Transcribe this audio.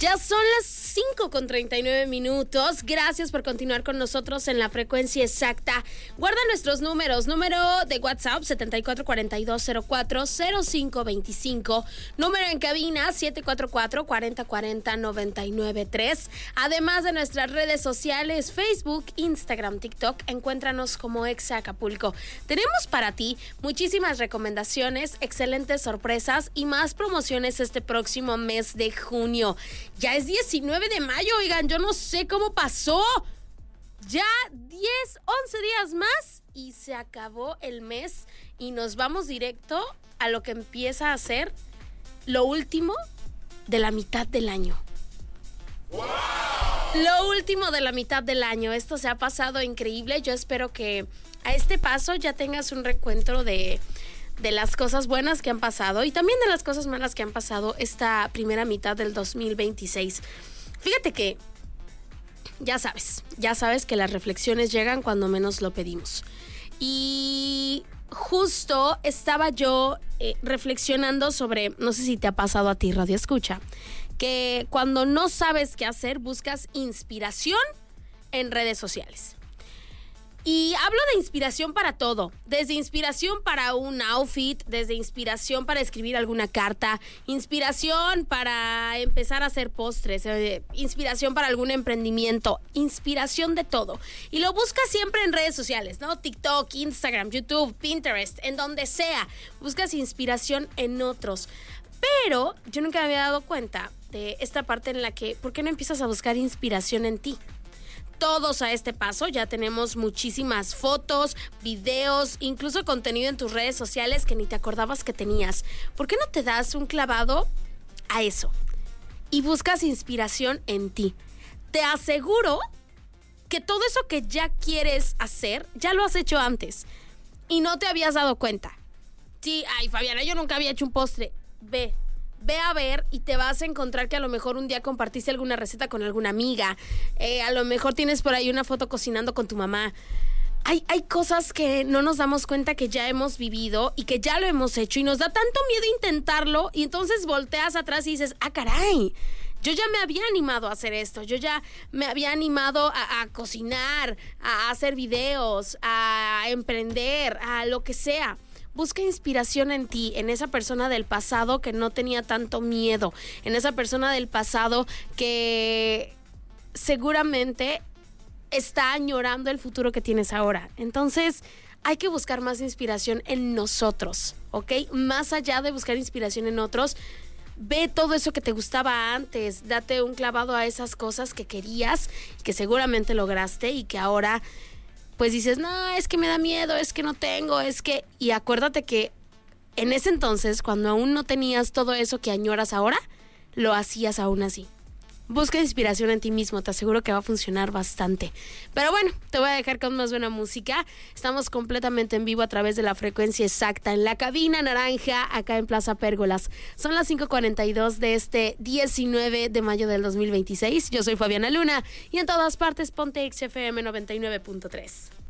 Ya son las 5:39. Gracias por continuar con nosotros en la frecuencia exacta. Guarda nuestros números. Número de WhatsApp 7442040525. Número en cabina 744-4040-993. Además de nuestras redes sociales, Facebook, Instagram, TikTok. Encuéntranos como Exa Acapulco. Tenemos para ti muchísimas recomendaciones, excelentes sorpresas y más promociones este próximo mes de junio. Ya es 19 de mayo, oigan, yo no sé cómo pasó. Ya 10, 11 días más y se acabó el mes y nos vamos directo a lo que empieza a ser lo último de la mitad del año. ¡Wow! Lo último de la mitad del año. Esto se ha pasado increíble. Yo espero que a este paso ya tengas un recuento de las cosas buenas que han pasado y también de las cosas malas que han pasado esta primera mitad del 2026. Fíjate que ya sabes que las reflexiones llegan cuando menos lo pedimos. Y justo estaba yo reflexionando sobre, no sé si te ha pasado a ti, Radio Escucha, que cuando no sabes qué hacer, buscas inspiración en redes sociales. Y hablo de inspiración para todo, desde inspiración para un outfit, desde inspiración para escribir alguna carta, inspiración para empezar a hacer postres, inspiración para algún emprendimiento, inspiración de todo. Y lo buscas siempre en redes sociales, ¿no? TikTok, Instagram, YouTube, Pinterest, en donde sea. Buscas inspiración en otros. Pero yo nunca me había dado cuenta de esta parte en la que, ¿por qué no empiezas a buscar inspiración en ti? Todos a este paso ya tenemos muchísimas fotos, videos, incluso contenido en tus redes sociales que ni te acordabas que tenías. ¿Por qué no te das un clavado a eso y buscas inspiración en ti? Te aseguro que todo eso que ya quieres hacer, ya lo has hecho antes y no te habías dado cuenta. Sí, ay, Fabiana, yo nunca había hecho un postre. Ve a ver y te vas a encontrar que a lo mejor un día compartiste alguna receta con alguna amiga, a lo mejor tienes por ahí una foto cocinando con tu mamá. Hay cosas que no nos damos cuenta que ya hemos vivido y que ya lo hemos hecho y nos da tanto miedo intentarlo y entonces volteas atrás y dices, caray, yo ya me había animado a hacer esto, yo ya me había animado a cocinar, a hacer videos, a emprender, a lo que sea. Busca inspiración en ti, en esa persona del pasado que no tenía tanto miedo, en esa persona del pasado que seguramente está añorando el futuro que tienes ahora. Entonces, hay que buscar más inspiración en nosotros, ¿ok? Más allá de buscar inspiración en otros, ve todo eso que te gustaba antes, date un clavado a esas cosas que querías, que seguramente lograste y que ahora pues dices, no, es que me da miedo, es que no tengo, es que... Y acuérdate que en ese entonces, cuando aún no tenías todo eso que añoras ahora, lo hacías aún así. Busca inspiración en ti mismo, te aseguro que va a funcionar bastante. Pero bueno, te voy a dejar con más buena música. Estamos completamente en vivo a través de la frecuencia exacta en la cabina naranja, acá en Plaza Pérgolas. Son las 5:42 de este 19 de mayo del 2026. Yo soy Fabiana Luna y en todas partes ponte XFM 99.3.